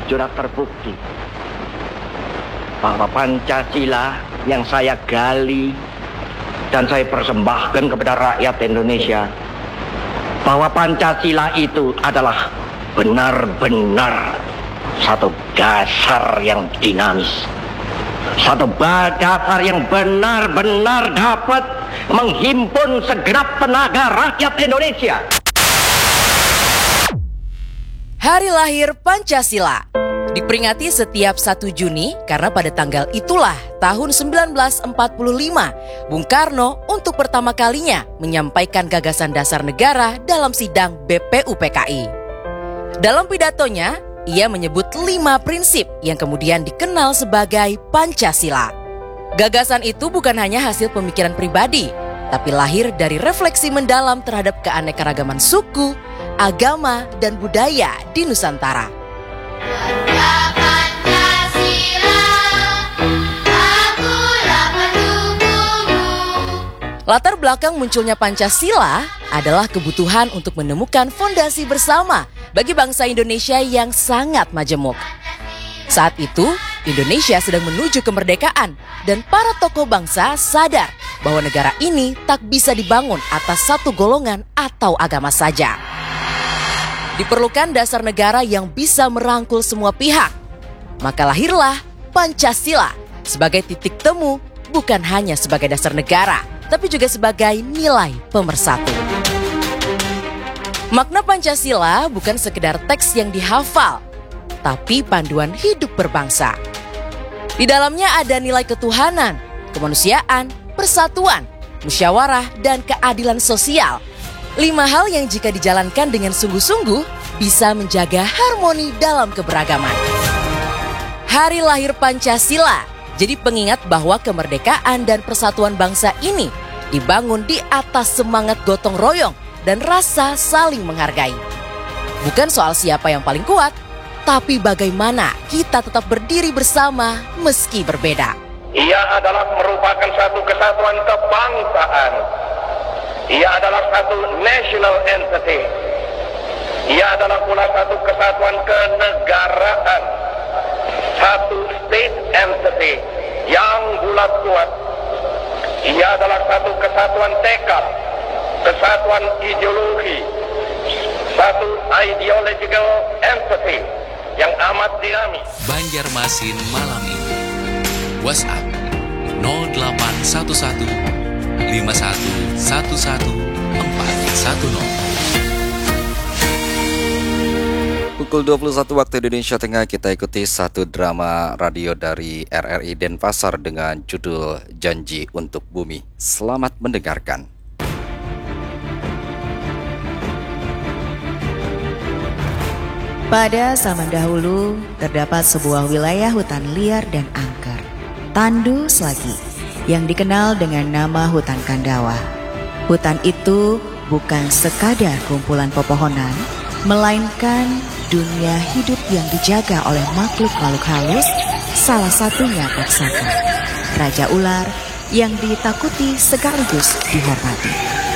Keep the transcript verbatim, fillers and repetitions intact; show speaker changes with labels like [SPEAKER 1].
[SPEAKER 1] sudah terbukti bahwa Pancasila yang saya gali dan saya persembahkan kepada rakyat Indonesia, bahwa Pancasila itu adalah benar-benar satu dasar yang dinamis, satu dasar yang benar-benar dapat menghimpun segenap tenaga rakyat Indonesia.
[SPEAKER 2] Hari lahir Pancasila diperingati setiap satu Juni karena pada tanggal itulah tahun sembilan belas empat puluh lima Bung Karno untuk pertama kalinya menyampaikan gagasan dasar negara dalam sidang B P U P K I. Dalam pidatonya, ia menyebut lima prinsip yang kemudian dikenal sebagai Pancasila. Gagasan itu bukan hanya hasil pemikiran pribadi, tapi lahir dari refleksi mendalam terhadap keanekaragaman suku, agama, dan budaya di Nusantara. Latar belakang munculnya Pancasila adalah kebutuhan untuk menemukan fondasi bersama bagi bangsa Indonesia yang sangat majemuk. Saat itu, Indonesia sedang menuju kemerdekaan dan para tokoh bangsa sadar bahwa negara ini tak bisa dibangun atas satu golongan atau agama saja. Diperlukan dasar negara yang bisa merangkul semua pihak. Maka lahirlah Pancasila sebagai titik temu, bukan hanya sebagai dasar negara, tapi juga sebagai nilai pemersatu. Makna Pancasila bukan sekedar teks yang dihafal, tapi panduan hidup berbangsa. Di dalamnya ada nilai ketuhanan, kemanusiaan, persatuan, musyawarah, dan keadilan sosial. Lima hal yang jika dijalankan dengan sungguh-sungguh bisa menjaga harmoni dalam keberagaman. Hari lahir Pancasila jadi pengingat bahwa kemerdekaan dan persatuan bangsa ini dibangun di atas semangat gotong royong dan rasa saling menghargai. Bukan soal siapa yang paling kuat, tapi bagaimana kita tetap berdiri bersama meski berbeda.
[SPEAKER 1] Ia adalah merupakan satu kesatuan kebangsaan. Ia adalah satu national entity. Ia adalah pula satu kesatuan kenegaraan, satu state entity yang bulat kuat. Ia adalah satu kesatuan tekad, kesatuan ideologi, satu ideological entity yang amat dinamis.
[SPEAKER 3] Banjarmasin malam ini. WhatsApp nol delapan satu satu lima satu satu satu empat satu nol.
[SPEAKER 4] Pukul dua puluh satu waktu Indonesia Tengah, kita ikuti satu drama radio dari R R I Denpasar dengan judul Janji untuk Bumi. Selamat mendengarkan.
[SPEAKER 5] Pada zaman dahulu, terdapat sebuah wilayah hutan liar dan angker, Tandu Slagi, yang dikenal dengan nama Hutan Kandawa. Hutan itu bukan sekadar kumpulan pepohonan, melainkan dunia hidup yang dijaga oleh makhluk-makhluk halus, salah satunya raksasa, raja ular yang ditakuti sekaligus dihormati.